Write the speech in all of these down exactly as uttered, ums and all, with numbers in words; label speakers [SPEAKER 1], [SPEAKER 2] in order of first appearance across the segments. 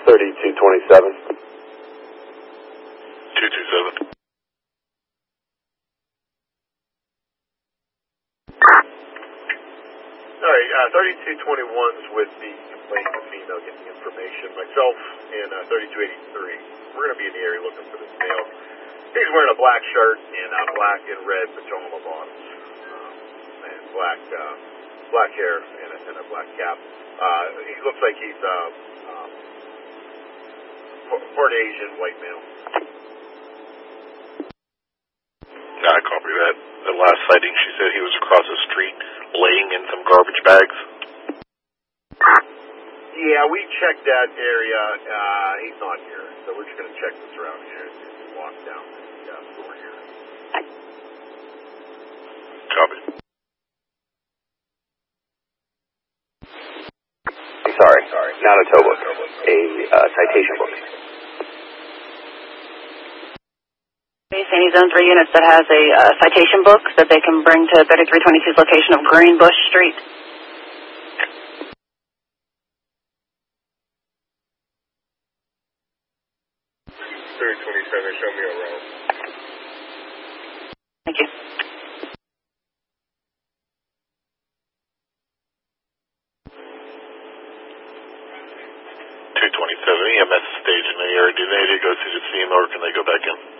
[SPEAKER 1] thirty-two twenty-seven.
[SPEAKER 2] two two seven.
[SPEAKER 3] All right, uh, thirty-two twenty-one's with the complaint, the female getting the information. Myself and uh, thirty-two eighty-three, we're going to be in the area looking for this male. He's wearing a black shirt and uh, black and red pajama bottoms, um, and black uh, black hair and a, and a black cap. Uh, he looks like he's uh, um, part Asian, white male.
[SPEAKER 2] Yeah, I copy that. The last sighting, she said he was across the street laying in some garbage bags.
[SPEAKER 3] Yeah, we checked that area. Uh, he's not here, so we're just going to check the surrounding area as we walk down the uh, door here.
[SPEAKER 2] Copy.
[SPEAKER 1] Sorry, sorry, not a tow book, a uh, citation book.
[SPEAKER 4] Any Zone three units that has a uh, citation book that they can bring to thirty-three twenty-two's location of Greenbush Street.
[SPEAKER 3] thirty twenty-seven, show me around.
[SPEAKER 4] Thank you.
[SPEAKER 2] two twenty-seven, E M S stage in the area. Do they need to go see the scene or can they go back in?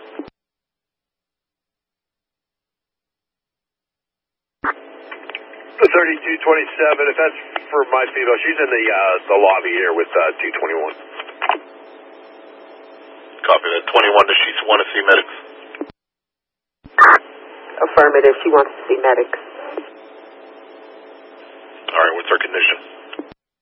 [SPEAKER 1] The thirty-two twenty-seven, if that's for my female, she's in the uh, the lobby here with uh, two twenty-one.
[SPEAKER 2] Copy that. twenty-one, does she want to see medics?
[SPEAKER 5] Affirmative, she wants to see medics.